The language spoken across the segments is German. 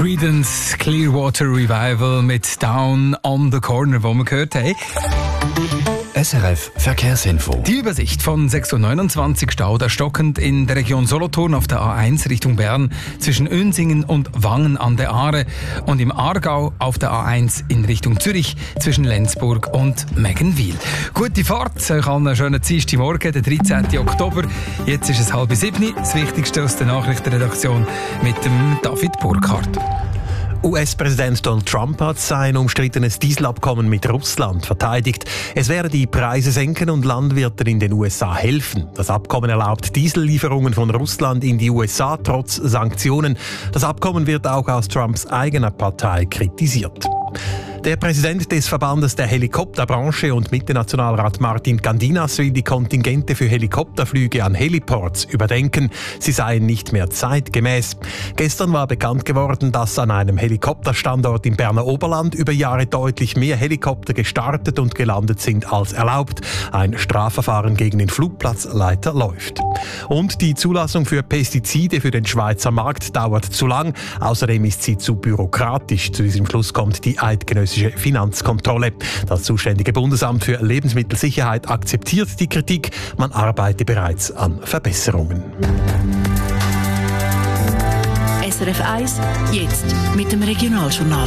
Creedence Clearwater Revival mit Down on the Corner, wo wir gehört haben. SRF Verkehrsinfo. Die Übersicht von 6:29 Uhr Stau, da stockend in der Region Solothurn auf der A1 Richtung Bern zwischen Önsingen und Wangen an der Aare und im Aargau auf der A1 in Richtung Zürich zwischen Lenzburg und Meggenwil. Gute Fahrt, euch allen einen schönen Dienstagmorgen, der 13. Oktober. Jetzt ist es 6:30. Das Wichtigste aus der Nachrichtenredaktion mit dem David Burkhardt. US-Präsident Donald Trump hat sein umstrittenes Dieselabkommen mit Russland verteidigt. Es werde die Preise senken und Landwirten in den USA helfen. Das Abkommen erlaubt Diesellieferungen von Russland in die USA trotz Sanktionen. Das Abkommen wird auch aus Trumps eigener Partei kritisiert. Der Präsident des Verbandes der Helikopterbranche und Mitte-Nationalrat Martin Gandinas will die Kontingente für Helikopterflüge an Heliports überdenken. Sie seien nicht mehr zeitgemäß. Gestern war bekannt geworden, dass an einem Helikopterstandort im Berner Oberland über Jahre deutlich mehr Helikopter gestartet und gelandet sind als erlaubt. Ein Strafverfahren gegen den Flugplatzleiter läuft. Und die Zulassung für Pestizide für den Schweizer Markt dauert zu lang. Außerdem ist sie zu bürokratisch. Zu diesem Schluss kommt die eidgenössische Finanzkontrolle. Das zuständige Bundesamt für Lebensmittelsicherheit akzeptiert die Kritik. Man arbeite bereits an Verbesserungen. SRF 1, jetzt mit dem Regionaljournal.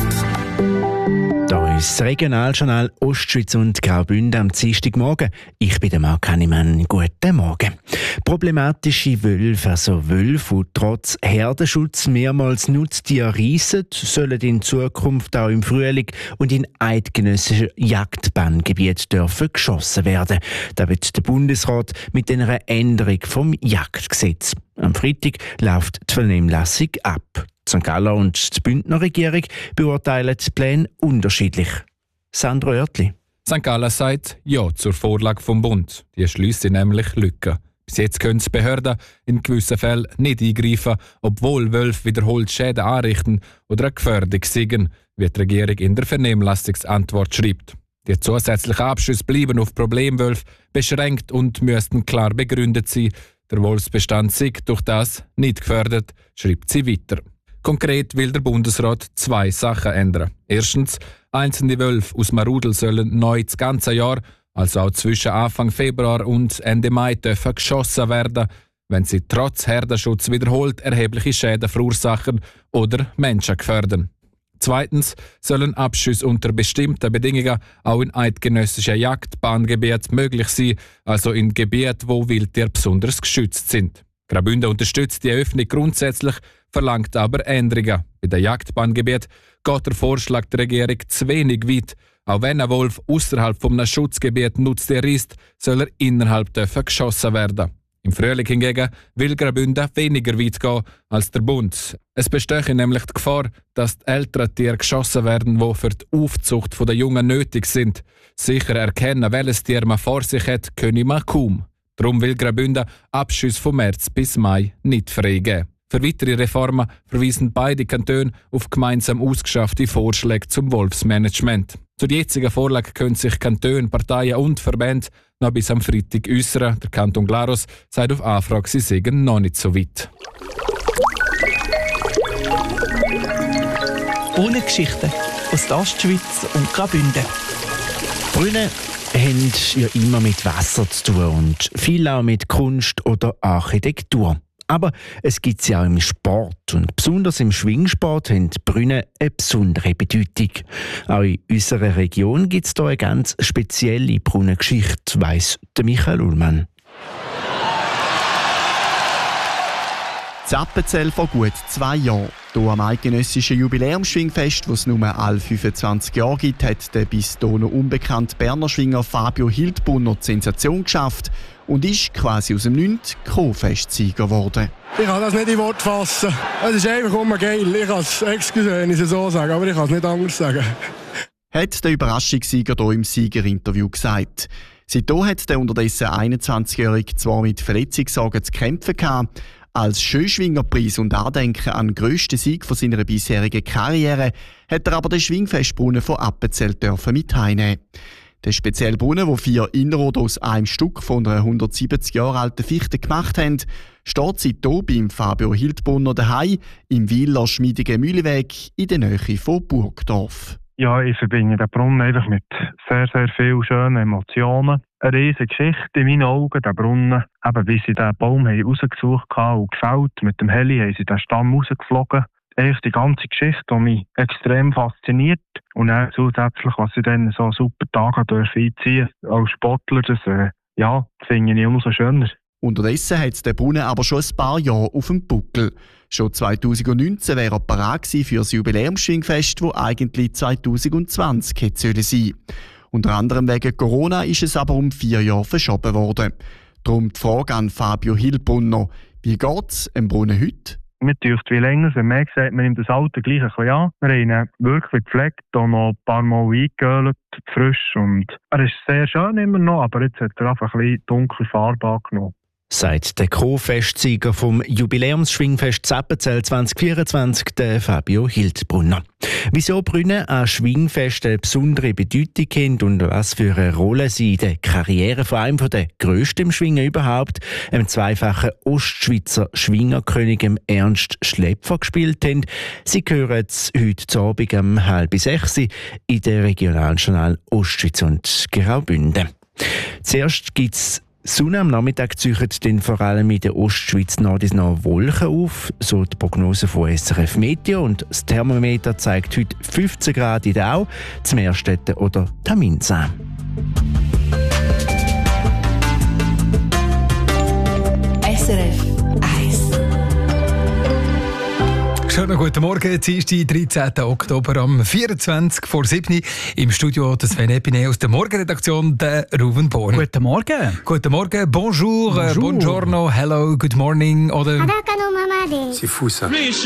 Da ist das Regionaljournal Ostschweiz und Graubünden am Dienstagmorgen. Ich bin der Marc Hannemann. Guten Morgen. Problematische Wölfe, also Wölfe, die trotz Herdenschutz mehrmals Nutztiere reissen, sollen in Zukunft auch im Frühling und in eidgenössischen Jagdbanngebieten dürfen geschossen werden. Da wird der Bundesrat mit einer Änderung vom Jagdgesetz. Am Freitag läuft die Vernehmlassung ab. Die St. Galler und die Bündner Regierung beurteilen die Pläne unterschiedlich. Sandro Oertli. St. Gallen sagt Ja zur Vorlage vom Bund. Die schliessen nämlich Lücken. Bis jetzt können die Behörden in gewissen Fällen nicht eingreifen, obwohl Wölfe wiederholt Schäden anrichten oder eine Gefährdung sind, wie die Regierung in der Vernehmlassungsantwort schreibt. Die zusätzlichen Abschüsse bleiben auf Problemwölfe beschränkt und müssten klar begründet sein. Der Wolfsbestand sei durch das nicht gefährdet, schreibt sie weiter. Konkret will der Bundesrat 2 Sachen ändern. Erstens, einzelne Wölfe aus dem Rudel sollen neu das ganze Jahr, also auch zwischen Anfang Februar und Ende Mai, dürfen geschossen werden, wenn sie trotz Herdenschutz wiederholt erhebliche Schäden verursachen oder Menschen gefährden. Zweitens sollen Abschüsse unter bestimmten Bedingungen auch in eidgenössischen Jagdbahngebieten möglich sein, also in Gebieten, wo Wildtiere besonders geschützt sind. Graubünden unterstützt die Öffnung grundsätzlich, verlangt aber Änderungen. Bei den Jagdbahngebieten geht der Vorschlag der Regierung zu wenig weit. Auch wenn ein Wolf außerhalb eines Schutzgebiets Nutztier ist, soll er innerhalb geschossen werden. Im Frühling hingegen will Graubünden weniger weit gehen als der Bund. Es bestehe nämlich die Gefahr, dass die älteren Tiere geschossen werden, die für die Aufzucht der Jungen nötig sind. Sicher erkennen, welches Tier man vor sich hat, könne man kaum. Darum will Graubünden Abschüsse von März bis Mai nicht freigeben. Für weitere Reformen verweisen beide Kantone auf gemeinsam ausgeschaffte Vorschläge zum Wolfsmanagement. Zur jetzigen Vorlage können sich Kantone, Parteien und Verbände noch bis am Freitag äußern. Der Kanton Glarus sagt auf Anfrage, sie seien noch nicht so weit. Ohne Geschichten aus der Ostschweiz und Graubünden. Brünnen haben ja immer mit Wasser zu tun und viel auch mit Kunst oder Architektur. Aber es gibt sie auch im Sport und besonders im Schwingsport haben die Brunnen eine besondere Bedeutung. Auch in unserer Region gibt es hier eine ganz spezielle Brunnengeschichte, weiss der Michael Ullmann. In Appenzell vor gut 2 Jahren. Hier am eidgenössischen Jubiläumsschwingfest, das es nur alle 25 Jahre gibt, hat der bis dahin noch unbekannte Berner Schwinger Fabio Hildbrunner die Sensation geschafft und ist quasi aus dem Nichts Co-Festsieger geworden. Ich kann das nicht in Worte fassen. Es ist einfach immer geil. Ich kann es, excuse, wenn ich es so sage, aber ich kann es nicht anders sagen. Hat der Überraschungssieger hier im Siegerinterview gesagt. Seitdem hat der unterdessen 21-Jährige zwar mit Verletzungssorgen zu kämpfen gehabt, als Schönschwingerpreis und Andenken an den grössten Sieg von seiner bisherigen Karriere hat er aber den Schwingfestbrunnen von Appenzell mit heimnehmen. Der spezielle Brunnen, wo 4 Innerrhoden aus einem Stück von einer 170 Jahre alten Fichte gemacht haben, steht seitdem beim Fabio Hildbrunner daheim im Wieler schmiedigen Mühleweg in der Nähe von Burgdorf. Ja, ich verbinde den Brunnen einfach mit sehr, sehr vielen schönen Emotionen. Eine riesige Geschichte in meinen Augen, der Brunnen. Eben, wie sie den Baum rausgesucht haben und gefällt. Mit dem Heli haben sie den Stamm rausgeflogen. Eigentlich die ganze Geschichte, die mich extrem fasziniert. Und dann zusätzlich, was sie dann so super Tage einziehen dürfen als Sportler, das finde ich umso schöner. Unterdessen hat der Brunnen aber schon ein paar Jahre auf dem Buckel. Schon 2019 wäre er parat gewesen für das Jubiläumsschwingfest, das eigentlich 2020 hätte sein sollen. Unter anderem wegen Corona ist es aber um 4 Jahre verschoben worden. Darum die Frage an Fabio Hildbrunner: Wie geht es dem Brunnen heute? Mir dürft wie länger, wenn man sagt, man nimmt das Alter gleich ein bisschen an. Wir haben ihn wirklich gepflegt und noch ein paar Mal eingeölt, frisch. Und er ist sehr schön immer noch, aber jetzt hat er einfach ein bisschen dunkle Farbe angenommen. Sagt der Co-Festsieger vom Jubiläumsschwingfest Zappenzell 2024, der Fabio Hildbrunner. Wieso Brunnen an Schwingfesten eine besondere Bedeutung haben und was für eine Rolle sie in der Karriere von einem der grössten im Schwingen überhaupt, einem zweifachen Ostschweizer Schwingerkönig Ernst Schläpfer, gespielt haben, sie hören heute Abend um 5:30 in der Regionaljournal Ostschweiz und Graubünden. Zuerst gibt es Sonne am Nachmittag ziehen dann vor allem in der Ostschweiz nach Wolken auf, so die Prognose von SRF Meteo. Und das Thermometer zeigt heute 15 Grad in der Au, zu Meerstetten oder Taminsee. SRF 1. Schönen guten Morgen, Dienstag, 13. Oktober um 7:24 im Studio des Sven Epine aus der Morgenredaktion, der Ruven Born. Guten Morgen. Guten Morgen, bonjour, buongiorno, hello, good morning oder... C'est fou ça.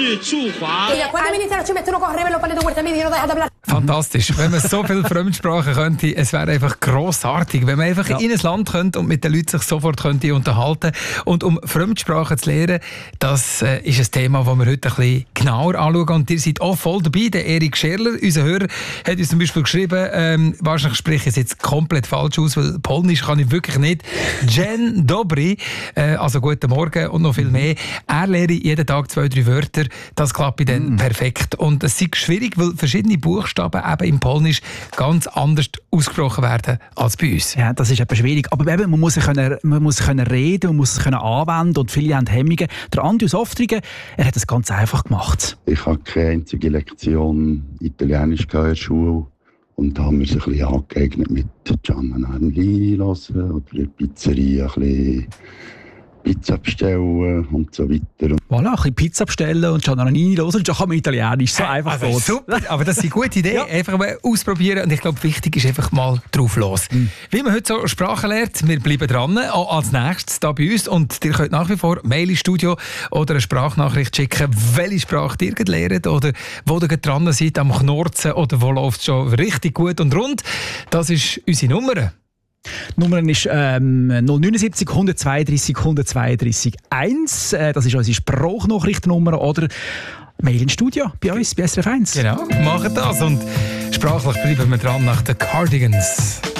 Fantastisch, wenn man so viele Fremdsprachen könnte, es wäre einfach grossartig, wenn man einfach in ein Land könnte und mit den Leuten sich sofort könnte unterhalten. Und um Fremdsprachen zu lernen, das ist ein Thema, das wir heute ein bisschen genauer anschauen. Und ihr seid auch voll dabei. Der Erik Scherler, unser Hörer, hat uns zum Beispiel geschrieben, wahrscheinlich spreche ich es jetzt komplett falsch aus, weil Polnisch kann ich wirklich nicht. Dzień dobry, also guten Morgen und noch viel mehr. Er lehrt jeden Tag 2-3 Wörter. Das klappt dann perfekt. Und es ist schwierig, weil verschiedene Buchstaben eben im Polnisch ganz anders ausgesprochen werden als bei uns. Ja, das ist eben schwierig. Aber eben, man muss können reden, man muss es können anwenden und viele haben Hemmungen. Der Andi aus Oftringen, er hat es ganz einfach gemacht. Ich habe keine einzige Lektion Italienisch in der Schule und da haben wir uns ein bisschen angeeignet mit Gianna Nannli hören oder in der Pizzeria ein bisschen Pizza bestellen und so weiter. Voilà, ein bisschen Pizza bestellen und Giannanini hören, und schon kann man Italienisch. So einfach also super, aber das ist eine gute Idee. Ja. Einfach mal ausprobieren und ich glaube, wichtig ist einfach mal drauf los. Wie man heute so Sprachen lernt, wir bleiben dran, auch als nächstes da bei uns und ihr könnt nach wie vor Mail ins Studio oder eine Sprachnachricht schicken, welche Sprache ihr lernt oder wo ihr dran seid am Knorzen oder wo läuft es schon richtig gut und rund. Das ist unsere Nummer. Die Nummer ist 079 132 132 1. Das ist unsere Sprachnachrichtennummer oder Mail ins Studio bei uns, bei SRF 1. Genau, machen das und sprachlich bleiben wir dran nach den Cardigans.